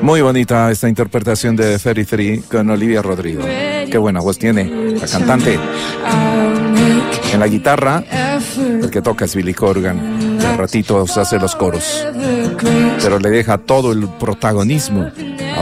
Muy bonita esta interpretación de 33 con Olivia Rodrigo. Qué buena voz tiene la cantante. En la guitarra, el que toca es Billy Corgan. De ratitos hace los coros, pero le deja todo el protagonismo